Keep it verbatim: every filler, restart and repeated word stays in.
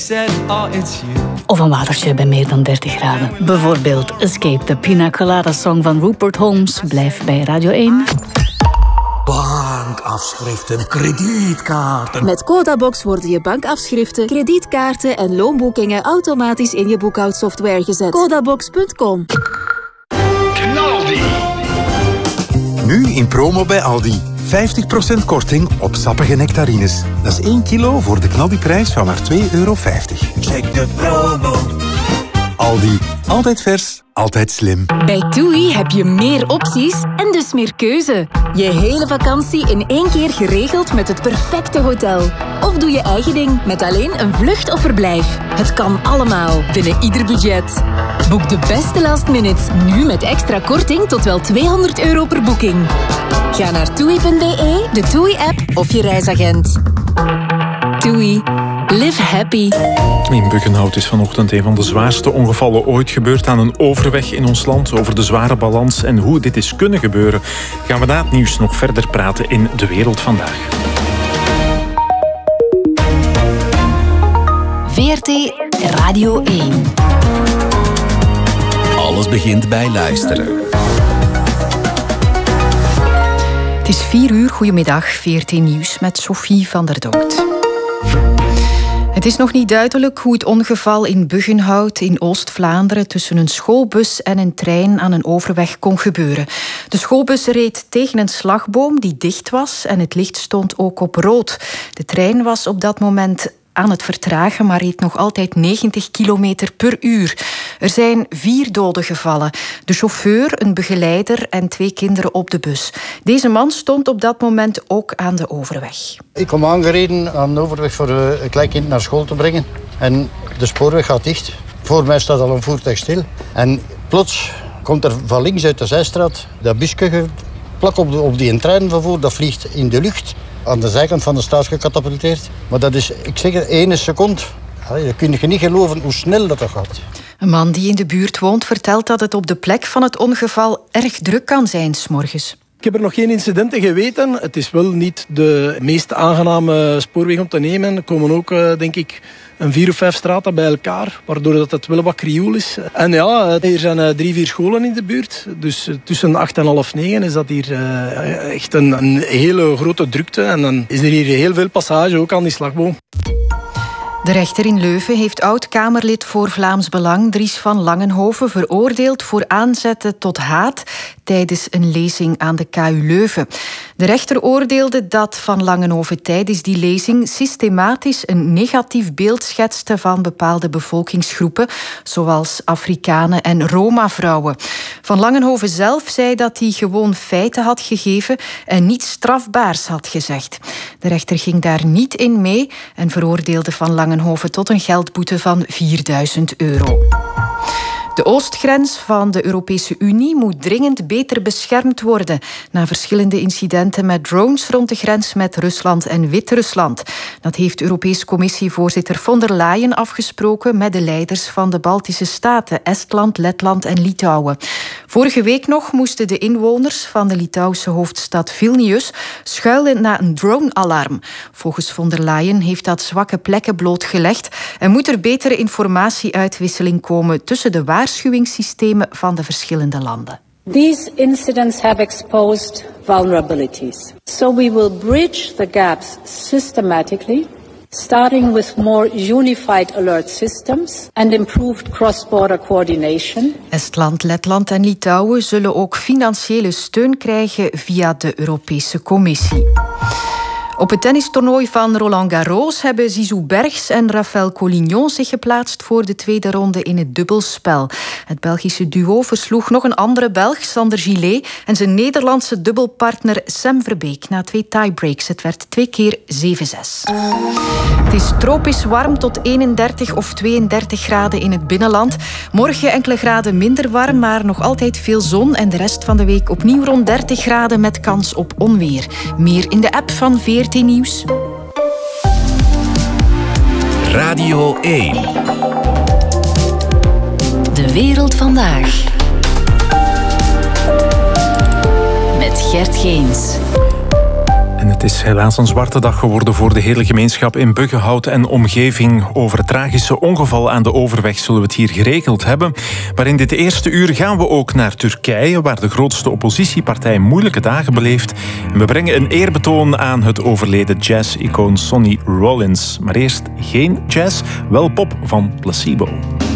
said, oh, it's you. Of een watertje bij meer dan dertig graden. Bijvoorbeeld Escape, de Pina Colada Song van Rupert Holmes. Blijf bij Radio één. Bankafschriften, kredietkaarten. Met Codabox worden je bankafschriften, kredietkaarten en loonboekingen automatisch in je boekhoudsoftware gezet. Codabox punt com. Knaldi. Nu in promo bij Aldi. vijftig procent korting op sappige nectarines. Dat is één kilo voor de knaldiprijs van maar twee euro vijftig. Check de promo. Aldi. Altijd vers, altijd slim. Bij TUI heb je meer opties en dus meer keuze. Je hele vakantie in één keer geregeld met het perfecte hotel. Of doe je eigen ding met alleen een vlucht of verblijf. Het kan allemaal binnen ieder budget. Boek de beste last minutes nu met extra korting tot wel tweehonderd euro per boeking. Ga naar toei punt b e, de TUI-app of je reisagent. TUI. Live happy. In Buggenhout is vanochtend een van de zwaarste ongevallen ooit gebeurd aan een overweg in ons land. Over de zware balans en hoe dit is kunnen gebeuren gaan we na het nieuws nog verder praten in De Wereld Vandaag. V R T Radio één. Alles begint bij luisteren. Het is vier uur. Goedemiddag, V R T Nieuws met Sophie van der Dood. Het is nog niet duidelijk hoe het ongeval in Buggenhout in Oost-Vlaanderen tussen een schoolbus en een trein aan een overweg kon gebeuren. De schoolbus reed tegen een slagboom die dicht was en het licht stond ook op rood. De trein was op dat moment aan het vertragen, maar reed nog altijd negentig kilometer per uur. Er zijn vier doden gevallen. De chauffeur, een begeleider en twee kinderen op de bus. Deze man stond op dat moment ook aan de overweg. Ik kom aangereden aan de overweg voor een klein kind naar school te brengen. En de spoorweg gaat dicht. Voor mij staat al een voertuig stil. En plots komt er van links uit de zijstraat dat busje plak op, de, op die treinvervoer. Dat vliegt in de lucht. Aan de zijkant van de straat gecatapulteerd. Maar dat is, ik zeg het, één seconde. Dan kun je niet geloven hoe snel dat gaat. Een man die in de buurt woont vertelt dat het op de plek van het ongeval erg druk kan zijn 's morgens. Ik heb er nog geen incidenten geweten. Het is wel niet de meest aangename spoorweg om te nemen. Er komen ook, denk ik, een vier of vijf straten bij elkaar, waardoor dat het wel wat krioel is. En ja, er zijn drie, vier scholen in de buurt. Dus tussen acht en half negen is dat hier echt een, een hele grote drukte. En dan is er hier heel veel passage, ook aan die slagboom. De rechter in Leuven heeft oud-Kamerlid voor Vlaams Belang Dries van Langenhoven veroordeeld voor aanzetten tot haat tijdens een lezing aan de K U Leuven. De rechter oordeelde dat Van Langenhoven tijdens die lezing systematisch een negatief beeld schetste van bepaalde bevolkingsgroepen, zoals Afrikanen en Roma-vrouwen. Van Langenhoven zelf zei dat hij gewoon feiten had gegeven en niets strafbaars had gezegd. De rechter ging daar niet in mee en veroordeelde Van Langenhoven tot een geldboete van vierduizend euro. De oostgrens van de Europese Unie moet dringend beter beschermd worden na verschillende incidenten met drones rond de grens met Rusland en Wit-Rusland. Dat heeft Europese Commissievoorzitter von der Leyen afgesproken met de leiders van de Baltische staten Estland, Letland en Litouwen. Vorige week nog moesten de inwoners van de Litouwse hoofdstad Vilnius schuilen na een drone-alarm. Volgens von der Leyen heeft dat zwakke plekken blootgelegd en moet er betere informatieuitwisseling komen tussen de waarschuwingssystemen van de verschillende landen. These incidents have exposed vulnerabilities. So we will bridge the gaps systematically, starting with more unified alert systems and improved cross-border coordination. Estland, Letland en Litouwen zullen ook financiële steun krijgen via de Europese Commissie. Op het tennistoernooi van Roland Garros hebben Zizou Bergs en Raphaël Collignon zich geplaatst voor de tweede ronde in het dubbelspel. Het Belgische duo versloeg nog een andere Belg, Sander Gillet, en zijn Nederlandse dubbelpartner Sam Verbeek na twee tiebreaks. Het werd twee keer zeven zes. Het is tropisch warm tot eenendertig of tweeëndertig graden in het binnenland. Morgen enkele graden minder warm, maar nog altijd veel zon. En de rest van de week opnieuw rond dertig graden met kans op onweer. Meer in de app van V R T Nieuws. Radio één. De Wereld Vandaag. Met Gert Geens. En Het is helaas een zwarte dag geworden voor de hele gemeenschap in Buggenhout en omgeving. Over het tragische ongeval aan de Overweg zullen we het hier geregeld hebben. Maar in dit eerste uur gaan we ook naar Turkije, waar de grootste oppositiepartij moeilijke dagen beleeft. En we brengen een eerbetoon aan het overleden jazz-icoon Sonny Rollins. Maar eerst geen jazz, wel pop van Placebo.